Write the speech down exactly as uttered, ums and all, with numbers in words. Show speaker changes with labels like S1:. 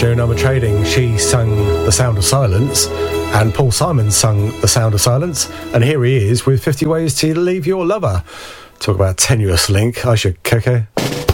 S1: Joan Armour Trading, she sung The Sound of Silence, and Paul Simon sung The Sound of Silence, and here he is with fifty Ways to Leave Your Lover. Talk about a tenuous link. I should, Coco.